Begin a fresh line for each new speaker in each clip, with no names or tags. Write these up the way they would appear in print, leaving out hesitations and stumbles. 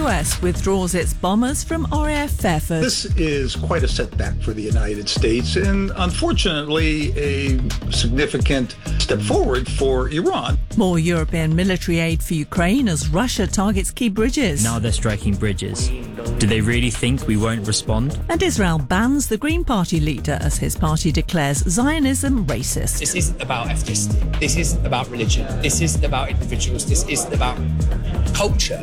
US withdraws its bombers from RAF Fairford.
This is quite a setback for the United States and, unfortunately, a significant step forward for Iran.
More European military aid for Ukraine as Russia targets key bridges.
Now they're striking bridges. Do they really think we won't respond?
And Israel bans the Green Party leader as his party declares Zionism racist.
This isn't about ethnicity. This isn't about religion. This isn't about individuals. This isn't about culture.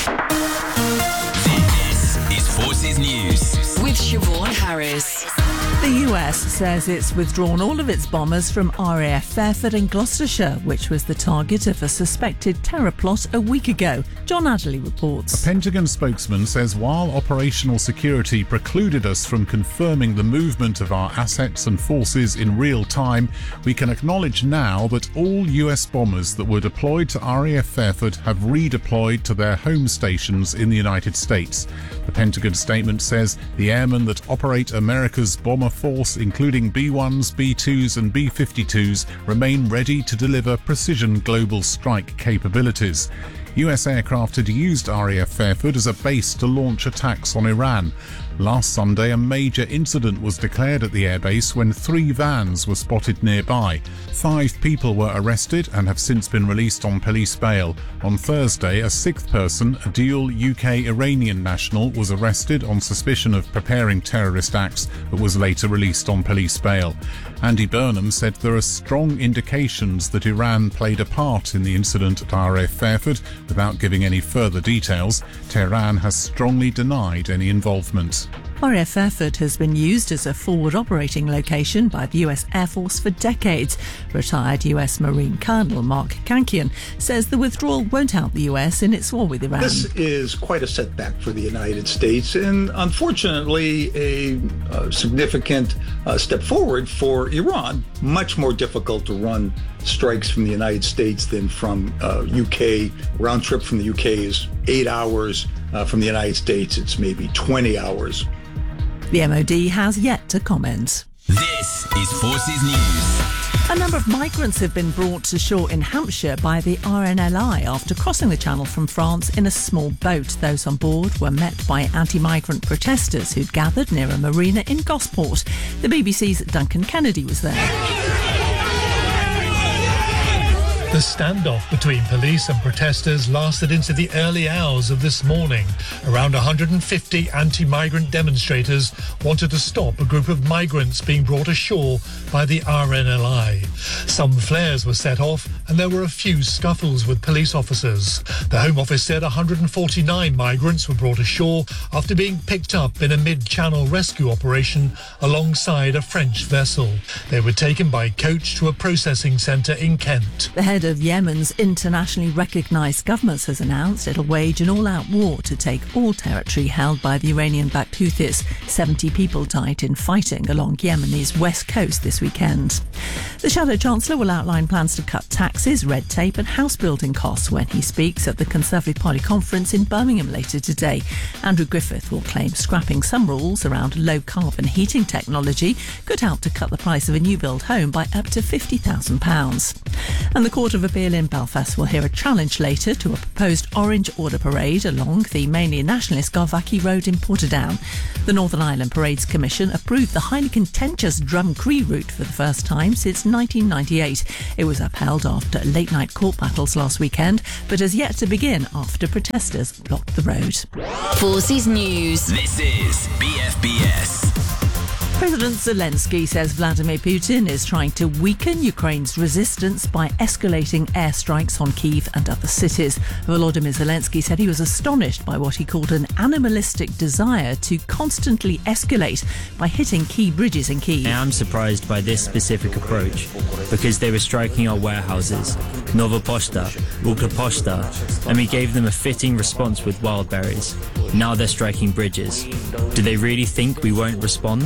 This is Forces News
with Siobhan Harris.
The US says it's withdrawn all of its bombers from RAF Fairford in Gloucestershire, which was the target of a suspected terror plot a week ago. John Adderley reports.
A Pentagon spokesman says while operational security precluded us from confirming the movement of our assets and forces in real time, we can acknowledge now that all US bombers that were deployed to RAF Fairford have redeployed to their home stations in the United States. The Pentagon statement says the airmen that operate America's bomber force, including B-1s, B-2s and B-52s, remain ready to deliver precision global strike capabilities. US aircraft had used RAF Fairford as a base to launch attacks on Iran. Last Sunday, a major incident was declared at the airbase when 3 vans were spotted nearby. 5 people were arrested and have since been released on police bail. On Thursday, a 6th person, a dual UK-Iranian national, was arrested on suspicion of preparing terrorist acts but was later released on police bail. Andy Burnham said there are strong indications that Iran played a part in the incident at RAF Fairford. Without giving any further details, Tehran has strongly denied any involvement.
RAF Fairford has been used as a forward operating location by the US Air Force for decades. Retired US Marine Colonel Mark Kankian says the withdrawal won't help the US in its war with Iran.
This is quite a setback for the United States and, unfortunately, a significant step forward for Iran. Much more difficult to run strikes from the United States than from UK. Round trip from the UK is 8 hours. From the United States, it's maybe 20 hours.
The MOD has yet to comment.
This is Forces News.
A number of migrants have been brought to shore in Hampshire by the RNLI after crossing the Channel from France in a small boat. Those on board were met by anti-migrant protesters who'd gathered near a marina in Gosport. The BBC's Duncan Kennedy was there.
The standoff between police and protesters lasted into the early hours of this morning. Around 150 anti-migrant demonstrators wanted to stop a group of migrants being brought ashore by the RNLI. Some flares were set off and there were a few scuffles with police officers. The Home Office said 149 migrants were brought ashore after being picked up in a mid-channel rescue operation alongside a French vessel. They were taken by coach to a processing centre in Kent.
The head of Yemen's internationally recognised government has announced it'll wage an all-out war to take all territory held by the Iranian-backed Houthis. 70 people died in fighting along Yemen's west coast this weekend. The Shadow Chancellor will outline plans to cut taxes, red tape and house building costs when he speaks at the Conservative Party conference in Birmingham later today. Andrew Griffith will claim scrapping some rules around low-carbon heating technology could help to cut the price of a new-build home by up to £50,000. And the Court of Appeal in Belfast will hear a challenge later to a proposed Orange Order parade along the mainly nationalist Garvackie Road in Portadown. The Northern Ireland Parades Commission approved the highly contentious Drumcree route for the first time since 1998. It was upheld after late-night court battles last weekend, but has yet to begin after protesters blocked the road.
Forces News.
This is BFBS.
President Zelensky says Vladimir Putin is trying to weaken Ukraine's resistance by escalating airstrikes on Kyiv and other cities. Volodymyr Zelensky said he was astonished by what he called an animalistic desire to constantly escalate by hitting key bridges in Kyiv.
I am surprised by this specific approach because they were striking our warehouses, Nova Poshta, Ukroposhta, and we gave them a fitting response with wild berries. Now they're striking bridges. Do they really think we won't respond?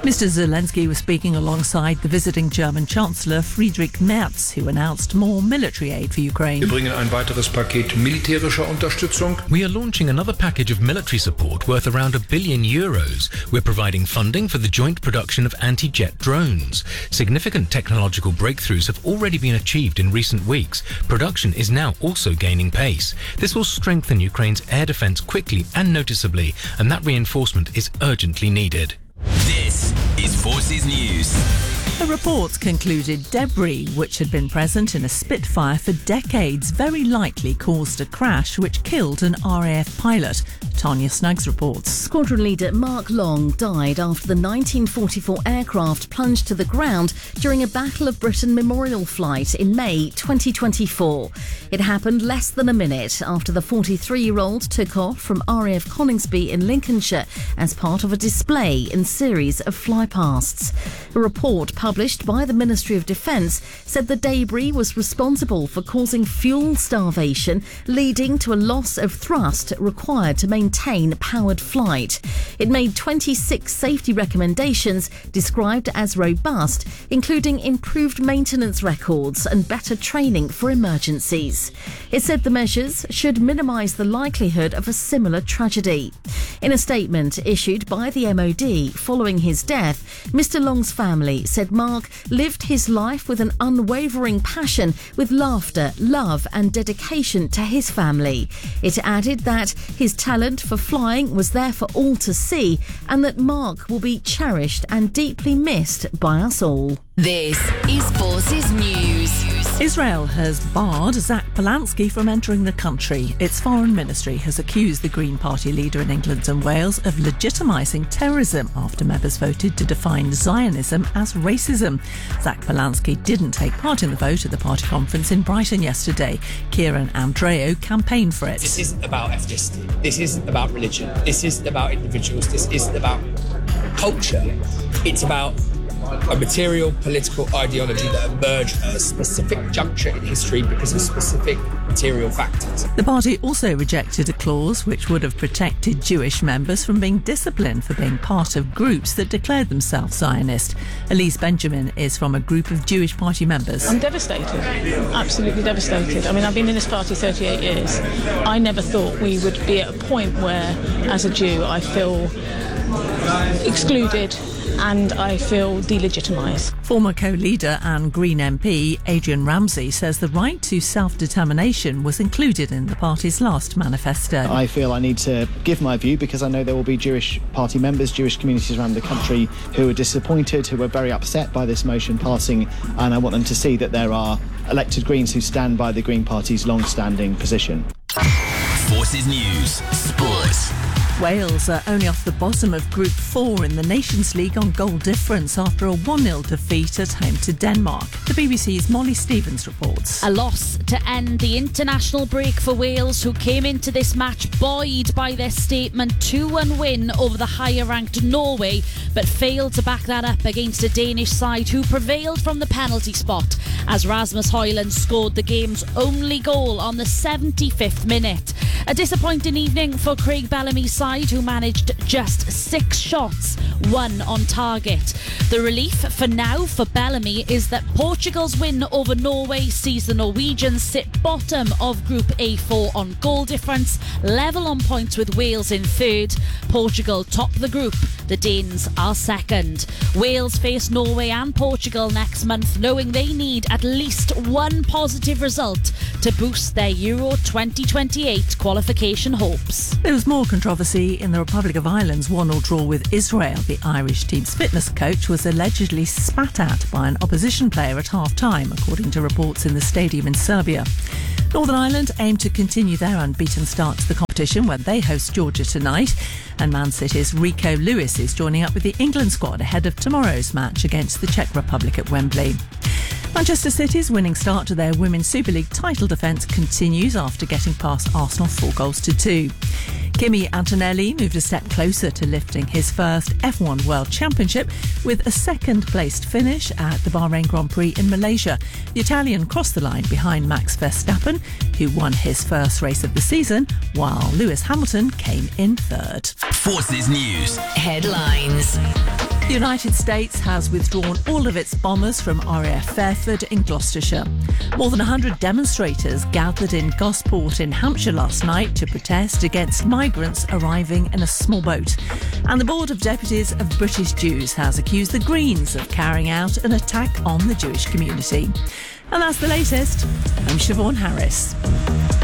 Mr. Zelensky was speaking alongside the visiting German Chancellor Friedrich Merz, who announced more military aid for Ukraine.
Wir bringen ein weiteres Paket militärischer Unterstützung.
We are launching another package of military support worth around €1 billion. We're providing funding for the joint production of anti-jet drones. Significant technological breakthroughs have already been achieved in recent weeks. Production is now also gaining pace. This will strengthen Ukraine's air defence quickly and noticeably, and that reinforcement is urgently needed.
This is Forces News.
The report concluded debris, which had been present in a Spitfire for decades, very likely caused a crash which killed an RAF pilot. Tanya Snuggs reports.
Squadron leader Mark Long died after the 1944 aircraft plunged to the ground during a Battle of Britain memorial flight in May 2024. It happened less than a minute after the 43-year-old took off from RAF Coningsby in Lincolnshire as part of a display and series of flypasts. A report published by the Ministry of Defence said the debris was responsible for causing fuel starvation, leading to a loss of thrust required to maintain powered flight. It made 26 safety recommendations described as robust, including improved maintenance records and better training for emergencies. It said the measures should minimise the likelihood of a similar tragedy. In a statement issued by the MOD following his death, Mr. Long's family said Mark lived his life with an unwavering passion, with laughter, love and dedication to his family. It added that his talent for flying was there for all to see, and that Mark will be cherished and deeply missed by us all.
This is Forces News.
Israel has barred Zach Polanski from entering the country. Its foreign ministry has accused the Green Party leader in England and Wales of legitimising terrorism after members voted to define Zionism as racism. Zach Polanski didn't take part in the vote at the party conference in Brighton yesterday. Kieran Andreo campaigned for it.
This isn't about ethnicity. This isn't about religion. This isn't about individuals. This isn't about culture. It's about a material political ideology that emerged at a specific juncture in history because of specific material factors.
The party also rejected a clause which would have protected Jewish members from being disciplined for being part of groups that declared themselves Zionist. Elise Benjamin is from a group of Jewish party members.
I'm devastated, absolutely devastated. I mean, I've been in this party 38 years. I never thought we would be at a point where, as a Jew, I feel excluded and I feel delegitimised.
Former co-leader and Green MP Adrian Ramsey says the right to self-determination was included in the party's last manifesto.
I feel I need to give my view because I know there will be Jewish party members, Jewish communities around the country who are disappointed, who are very upset by this motion passing, and I want them to see that there are elected Greens who stand by the Green Party's long-standing position.
Forces News Sports.
Wales are only off the bottom of Group 4 in the Nations League on goal difference after a 1-0 defeat at home to Denmark. The BBC's Molly Stevens reports.
A loss to end the international break for Wales, who came into this match buoyed by their statement 2-1 win over the higher-ranked Norway, but failed to back that up against a Danish side who prevailed from the penalty spot as Rasmus Højlund scored the game's only goal on the 75th minute. A disappointing evening for Craig Bellamy's side, who managed just 6 shots, 1 on target. The relief for now for Bellamy is that Portugal's win over Norway sees the Norwegians sit bottom of Group A4 on goal difference, level on points with Wales in third. Portugal top the group, the Danes are second. Wales face Norway and Portugal next month, knowing they need at least one positive result to boost their Euro 2028 qualification hopes.
There was more controversy in the Republic of Ireland's 1-1 draw with Israel. The Irish team's fitness coach was allegedly spat at by an opposition player at half-time, according to reports in the stadium in Serbia. Northern Ireland aim to continue their unbeaten start to the competition when they host Georgia tonight. And Man City's Rico Lewis is joining up with the England squad ahead of tomorrow's match against the Czech Republic at Wembley. Manchester City's winning start to their Women's Super League title defence continues after getting past Arsenal 4-2. Kimi Antonelli moved a step closer to lifting his first F1 World Championship with a second-placed finish at the Bahrain Grand Prix in Malaysia. The Italian crossed the line behind Max Verstappen, who won his first race of the season, while Lewis Hamilton came in third.
Forces News
Headlines.
The United States has withdrawn all of its bombers from RAF Fairford in Gloucestershire. More than 100 demonstrators gathered in Gosport in Hampshire last night to protest against migrants arriving in a small boat. And the Board of Deputies of British Jews has accused the Greens of carrying out an attack on the Jewish community. And that's the latest. I'm Siobhan Harris.